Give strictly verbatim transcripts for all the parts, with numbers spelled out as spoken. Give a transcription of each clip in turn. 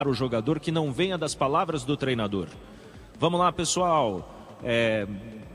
o jogador que não venha das palavras do treinador. Vamos lá, pessoal, é,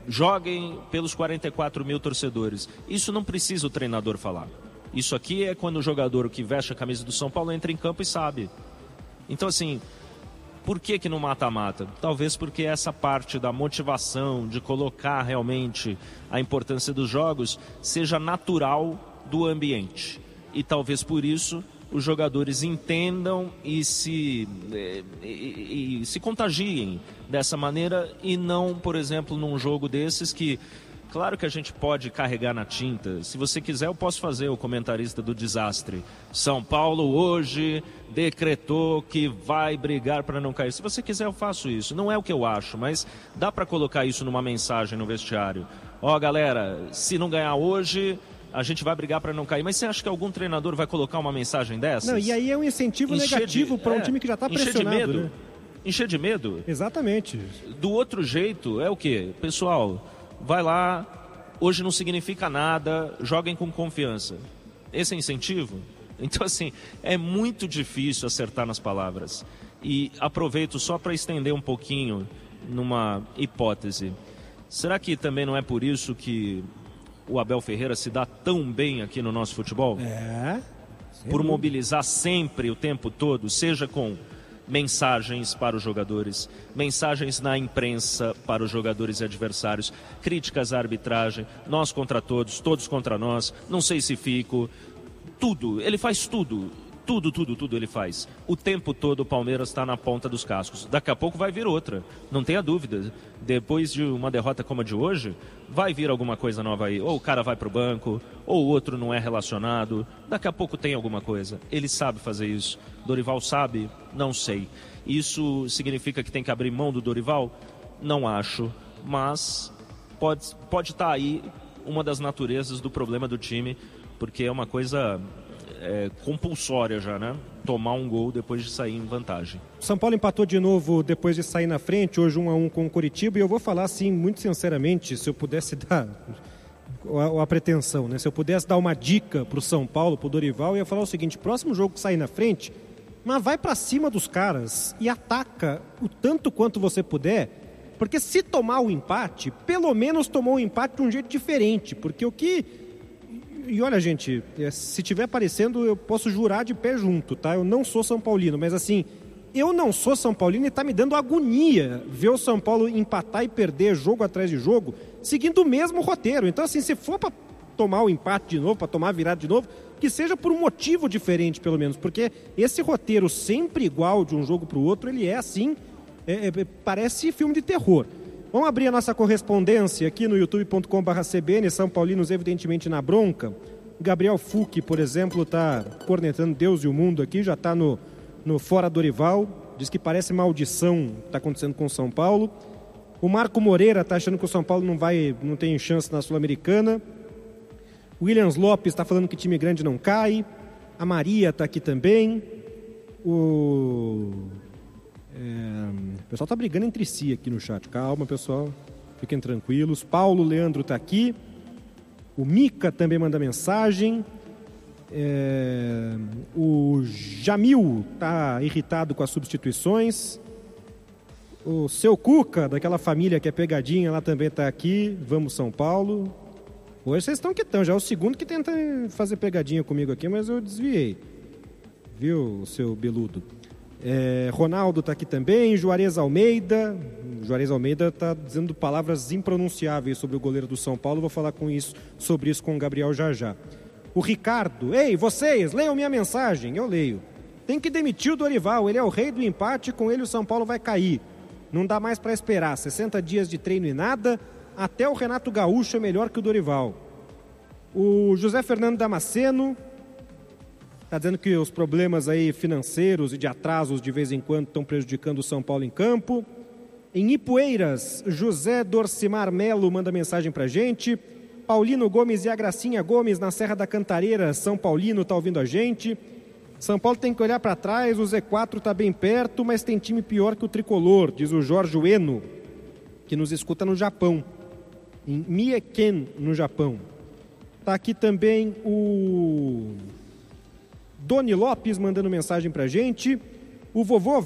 joguem pelos quarenta e quatro mil torcedores. Isso não precisa o treinador falar. Isso aqui é quando o jogador que veste a camisa do São Paulo entra em campo e sabe. Então, assim, por que que não mata-mata? Talvez porque essa parte da motivação, de colocar realmente a importância dos jogos, seja natural do ambiente. E talvez por isso os jogadores entendam e se, e, e, e se contagiem dessa maneira e não, por exemplo, num jogo desses que, claro que a gente pode carregar na tinta. Se você quiser, eu posso fazer o comentarista do desastre. São Paulo hoje decretou que vai brigar para não cair. Se você quiser, eu faço isso. Não é o que eu acho, mas dá para colocar isso numa mensagem no vestiário. Ó, galera, se não ganhar hoje, a gente vai brigar para não cair. Mas você acha que algum treinador vai colocar uma mensagem dessas? Não, e aí é um incentivo encher negativo para um é, time que já está pressionado. Encher de medo. Né? Encher de medo. Exatamente. Do outro jeito, é o quê? Pessoal, vai lá, hoje não significa nada, joguem com confiança. Esse é incentivo? Então, assim, é muito difícil acertar nas palavras. E aproveito só para estender um pouquinho numa hipótese. Será que também não é por isso que o Abel Ferreira se dá tão bem aqui no nosso futebol? É. Por mobilizar sempre, o tempo todo, seja com mensagens para os jogadores, mensagens na imprensa para os jogadores e adversários, críticas à arbitragem, nós contra todos, todos contra nós, não sei se fico, tudo, ele faz tudo, tudo, tudo, tudo ele faz. O tempo todo o Palmeiras está na ponta dos cascos. Daqui a pouco vai vir outra, não tenha dúvida. Depois de uma derrota como a de hoje, vai vir alguma coisa nova aí. Ou o cara vai para o banco, ou o outro não é relacionado. Daqui a pouco tem alguma coisa. Ele sabe fazer isso. Dorival sabe? Não sei. Isso significa que tem que abrir mão do Dorival? Não acho. Mas pode, pode estar aí uma das naturezas do problema do time, porque é uma coisa é, compulsória já, né? Tomar um gol depois de sair em vantagem. São Paulo empatou de novo depois de sair na frente, hoje um a um com o Coritiba, e eu vou falar assim, muito sinceramente, se eu pudesse dar a, a pretensão, né? Se eu pudesse dar uma dica pro São Paulo, pro Dorival, eu ia falar o seguinte: próximo jogo que sair na frente, mas vai para cima dos caras e ataca o tanto quanto você puder, porque se tomar o empate, pelo menos tomou o empate de um jeito diferente, porque o que... E olha, gente, se tiver aparecendo, eu posso jurar de pé junto, tá? Eu não sou São Paulino, mas assim, eu não sou São Paulino e tá me dando agonia ver o São Paulo empatar e perder jogo atrás de jogo, seguindo o mesmo roteiro. Então, assim, se for para tomar o empate de novo, para tomar a virada de novo, que seja por um motivo diferente, pelo menos, porque esse roteiro sempre igual de um jogo para o outro, ele é assim, é, é, parece filme de terror. Vamos abrir a nossa correspondência aqui no youtube ponto com barra C B N, São Paulinos evidentemente na bronca. Gabriel Fucchi, por exemplo, está cornetando Deus e o mundo aqui, já está no, no Fora Dorival, diz que parece maldição está acontecendo com o São Paulo. O Marco Moreira está achando que o São Paulo não, vai, não tem chance na Sul-Americana. O Williams Lopes está falando que time grande não cai. A Maria está aqui também. O... É, o pessoal está brigando entre si aqui no chat. Calma, pessoal. Fiquem tranquilos. Paulo Leandro está aqui. O Mica também manda mensagem. É, o Jamil está irritado com as substituições. O Seu Cuca, daquela família que é pegadinha, lá também está aqui. Vamos, São Paulo. Hoje vocês estão que estão. Já é o segundo que tenta fazer pegadinha comigo aqui, mas eu desviei. Viu, seu beludo? É, Ronaldo está aqui também, Juarez Almeida. Juarez Almeida está dizendo palavras impronunciáveis sobre o goleiro do São Paulo. Vou falar com isso, sobre isso com o Gabriel já já. O Ricardo, ei, vocês, leiam minha mensagem. Eu leio. Tem que demitir o Dorival, ele é o rei do empate, com ele o São Paulo vai cair. Não dá mais para esperar, sessenta dias de treino e nada, até o Renato Gaúcho é melhor que o Dorival. O José Fernando Damasceno está dizendo que os problemas aí financeiros e de atrasos de vez em quando estão prejudicando o São Paulo em campo. Em Ipueiras, José Dorcimar Melo manda mensagem pra gente. Paulino Gomes e a Gracinha Gomes na Serra da Cantareira, São Paulino está ouvindo a gente. São Paulo tem que olhar para trás, o Z quatro está bem perto, mas tem time pior que o Tricolor, diz o Jorge Ueno, que nos escuta no Japão, em Mieken, no Japão. Está aqui também o Doni Lopes mandando mensagem pra gente. O vovô